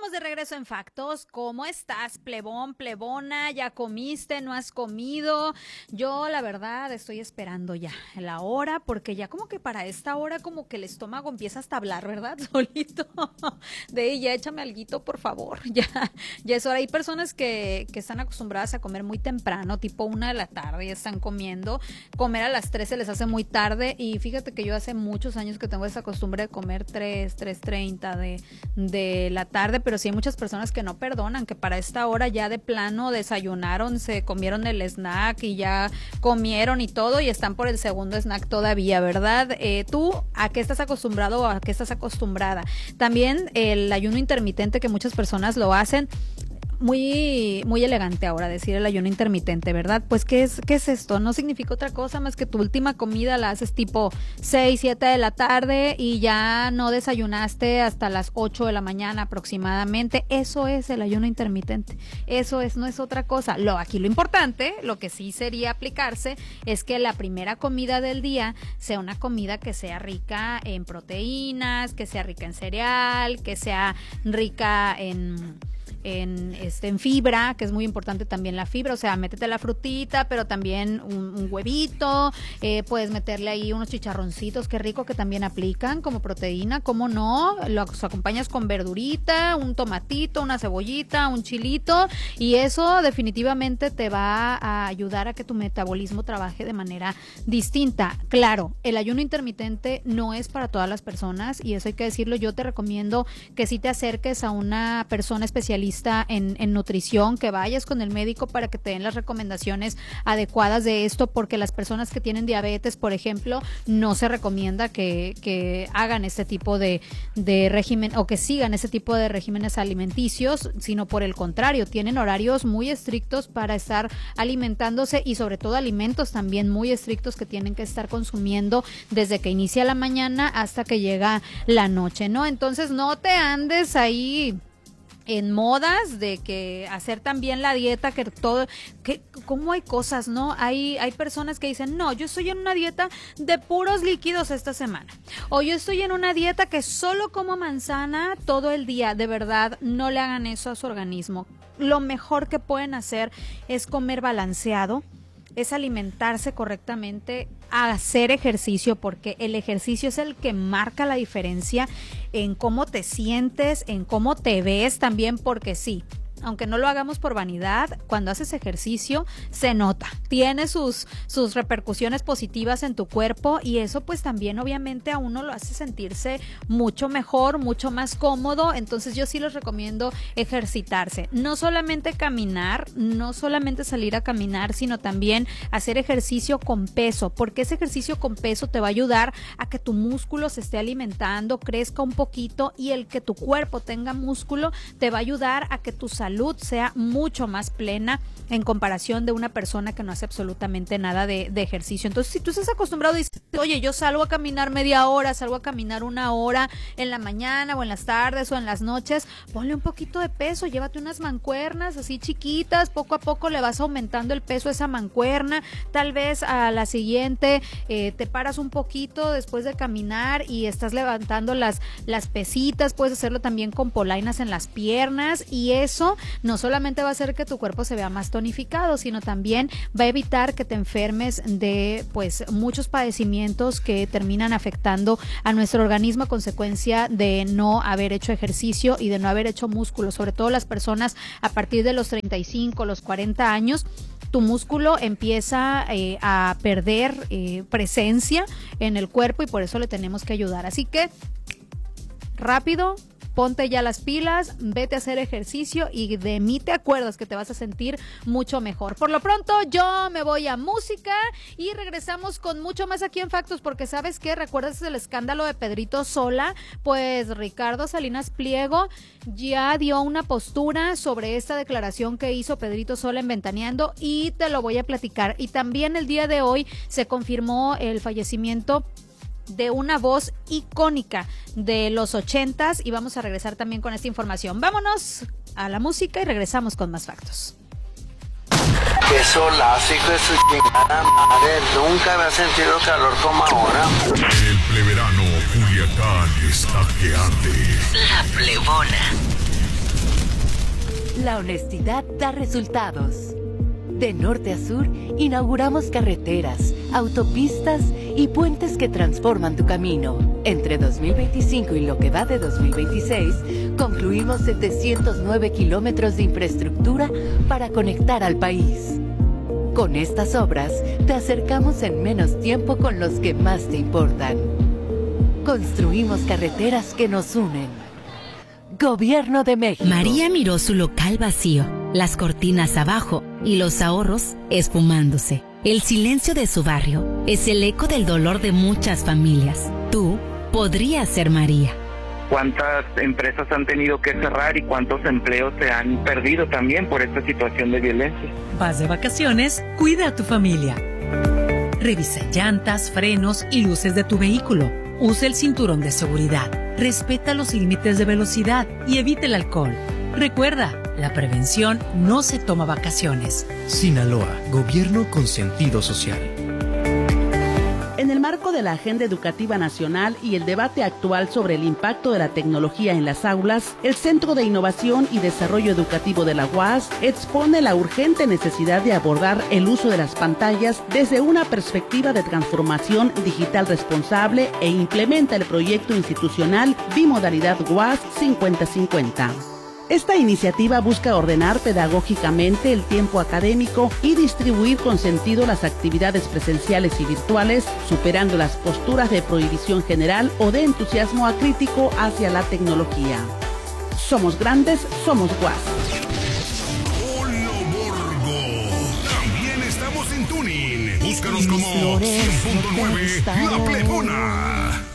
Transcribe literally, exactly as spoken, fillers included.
estamos de regreso en Factos. ¿Cómo estás, plebón, plebona? ¿Ya comiste? ¿No has comido? Yo, la verdad, estoy esperando ya la hora, porque ya como que para esta hora como que el estómago empieza hasta a hablar, ¿verdad? Solito. De ya échame alguito, por favor. Ya, ya es hora. Hay personas que, que están acostumbradas a comer muy temprano, tipo una de la tarde, ya están comiendo. Comer a las tres se les hace muy tarde, y fíjate que yo hace muchos años que tengo esa costumbre de comer tres, tres treinta de, de la tarde, pero sí hay muchas personas que no perdonan, que para esta hora ya de plano desayunaron, se comieron el snack y ya comieron y todo, y están por el segundo snack todavía, ¿verdad? Eh, ¿Tú a qué estás acostumbrado o a qué estás acostumbrada? También el ayuno intermitente, que muchas personas lo hacen. Muy, muy elegante ahora decir el ayuno intermitente, ¿verdad? Pues, ¿qué es, qué es esto? No significa otra cosa más que tu última comida la haces tipo seis, siete de la tarde y ya no desayunaste hasta las ocho de la mañana aproximadamente. Eso es el ayuno intermitente. Eso es, no es otra cosa. Lo, aquí lo importante, lo que sí sería aplicarse, es que la primera comida del día sea una comida que sea rica en proteínas, que sea rica en cereal, que sea rica en... En, este, en fibra, que es muy importante también la fibra, o sea, métete la frutita, pero también un, un huevito, eh, puedes meterle ahí unos chicharroncitos, qué rico, que también aplican como proteína, ¿cómo no? Los acompañas con verdurita, un tomatito, una cebollita, un chilito, y eso definitivamente te va a ayudar a que tu metabolismo trabaje de manera distinta. Claro, el ayuno intermitente no es para todas las personas, y eso hay que decirlo. Yo te recomiendo que si te acerques a una persona especialista En, en nutrición, que vayas con el médico para que te den las recomendaciones adecuadas de esto, porque las personas que tienen diabetes, por ejemplo, no se recomienda que, que hagan este tipo de, de régimen o que sigan ese tipo de regímenes alimenticios, sino por el contrario, tienen horarios muy estrictos para estar alimentándose, y sobre todo alimentos también muy estrictos que tienen que estar consumiendo desde que inicia la mañana hasta que llega la noche, ¿no? Entonces no te andes ahí en modas de que hacer también la dieta, que todo, que cómo hay cosas, ¿no? Hay, hay personas que dicen, no, yo estoy en una dieta de puros líquidos esta semana, o yo estoy en una dieta que solo como manzana todo el día. De verdad, no le hagan eso a su organismo. Lo mejor que pueden hacer es comer balanceado, es alimentarse correctamente, hacer ejercicio, porque el ejercicio es el que marca la diferencia en cómo te sientes, en cómo te ves también, porque sí, aunque no lo hagamos por vanidad, cuando haces ejercicio se nota, tiene sus, sus repercusiones positivas en tu cuerpo, y eso pues también obviamente a uno lo hace sentirse mucho mejor, mucho más cómodo. Entonces yo sí les recomiendo ejercitarse, no solamente caminar, no solamente salir a caminar, sino también hacer ejercicio con peso, porque ese ejercicio con peso te va a ayudar a que tu músculo se esté alimentando, crezca un poquito, y el que tu cuerpo tenga músculo te va a ayudar a que tu salud salud sea mucho más plena en comparación de una persona que no hace absolutamente nada de, de ejercicio. Entonces, si tú estás acostumbrado y dices, oye, yo salgo a caminar media hora, salgo a caminar una hora en la mañana o en las tardes o en las noches, ponle un poquito de peso, llévate unas mancuernas así chiquitas, poco a poco le vas aumentando el peso a esa mancuerna. Tal vez a la siguiente eh, te paras un poquito después de caminar y estás levantando las, las pesitas. Puedes hacerlo también con polainas en las piernas, y eso no solamente va a hacer que tu cuerpo se vea más tonificado, sino también va a evitar que te enfermes de pues muchos padecimientos que terminan afectando a nuestro organismo a consecuencia de no haber hecho ejercicio y de no haber hecho músculo. Sobre todo las personas a partir de los treinta y cinco, los cuarenta años, tu músculo empieza eh, a perder eh, presencia en el cuerpo, y por eso le tenemos que ayudar. Así que rápido, ponte ya las pilas, vete a hacer ejercicio, y de mí te acuerdas que te vas a sentir mucho mejor. Por lo pronto yo me voy a música y regresamos con mucho más aquí en Factos, porque ¿sabes qué? ¿Recuerdas el escándalo de Pedrito Sola? Pues Ricardo Salinas Pliego ya dio una postura sobre esta declaración que hizo Pedrito Sola en Ventaneando, y te lo voy a platicar. Y también el día de hoy se confirmó el fallecimiento de una voz icónica de los ochentas, y vamos a regresar también con esta información. Vámonos a la música y regresamos con más Factos. Qué solazo, hijo de su chingada madre. Nunca había sentido calor como ahora. El pleverano Culiacán está que arde. La plebona. La honestidad da resultados. De norte a sur, inauguramos carreteras, autopistas y puentes que transforman tu camino. Entre dos mil veinticinco y lo que va de dos mil veintiséis, concluimos setecientos nueve kilómetros de infraestructura para conectar al país. Con estas obras, te acercamos en menos tiempo con los que más te importan. Construimos carreteras que nos unen. Gobierno de México. María miró su local vacío, las cortinas abajo y los ahorros esfumándose. El silencio de su barrio es el eco del dolor de muchas familias. Tú podrías ser María. ¿Cuántas empresas han tenido que cerrar y cuántos empleos se han perdido también por esta situación de violencia? Vas de vacaciones, cuida a tu familia. Revisa llantas, frenos y luces de tu vehículo. Usa el cinturón de seguridad. Respeta los límites de velocidad y evita el alcohol. Recuerda, la prevención no se toma vacaciones. Sinaloa, gobierno con sentido social. En el marco de la Agenda Educativa Nacional y el debate actual sobre el impacto de la tecnología en las aulas, el Centro de Innovación y Desarrollo Educativo de la U A S expone la urgente necesidad de abordar el uso de las pantallas desde una perspectiva de transformación digital responsable e implementa el proyecto institucional Bimodalidad U A S cincuenta cincuenta. Esta iniciativa busca ordenar pedagógicamente el tiempo académico y distribuir con sentido las actividades presenciales y virtuales, superando las posturas de prohibición general o de entusiasmo acrítico hacia la tecnología. Somos grandes, somos U A S. Hola Borgo. También estamos en Tuning. Búscanos como cien punto nueve La Plebona.